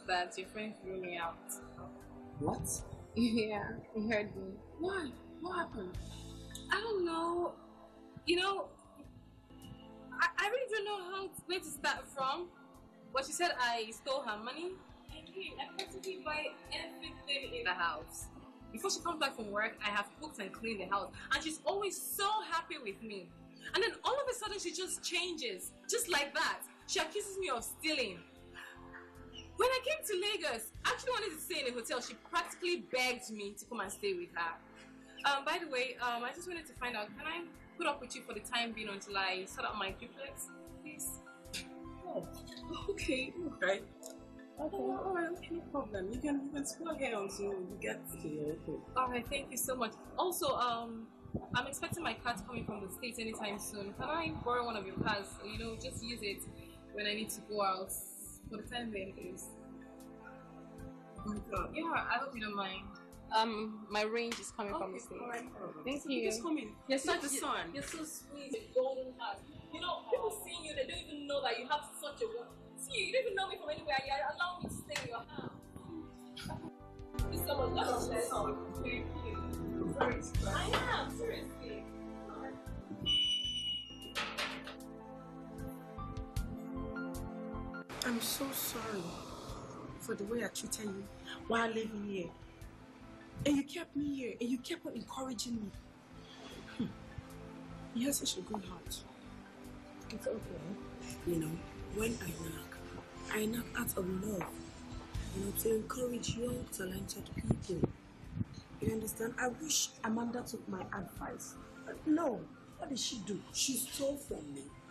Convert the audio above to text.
that your friend threw me out. What? Yeah, he heard me. Why? What happened? I don't know. You know, I really don't know where to start from. But she said I stole her money. And hey, I practically buy everything in the house. Before she comes back from work, I have cooked and cleaned the house. And she's always so happy with me. And then all of a sudden she just changes. Just like that. She accuses me of stealing. When I came to Lagos, I actually wanted to stay in a hotel. She practically begged me to come and stay with her. By the way, I just wanted to find out, can I put up with you for the time being until I sort out my duplex, please? Oh, okay, okay. Alright, okay, no problem. You can still here until you get to your okay. Alright, thank you so much. Also, I'm expecting my car to come in from the States anytime soon. Can I borrow one of your cars? You know, just use it when I need to go out. For the time being, please. Oh my god. Yeah, I hope you don't mind. My range is coming from the States. Alright, Thank so you. just come in. You're Look at such the sun. You're so sweet, a golden heart. You know, people seeing you, they don't even know that you have such a one. See, you don't even know me from anywhere. You allow me to stay in your house. Thank you so much. That's Thank you. I am, seriously. I'm so sorry for the way I treated you while living here. And you kept me here and you kept on encouraging me. You have such a good heart. It's okay. You know, when I knock out of love, you know, to encourage young, talented people. You understand? I wish Amanda took my advice. But no, what did she do? She stole from me.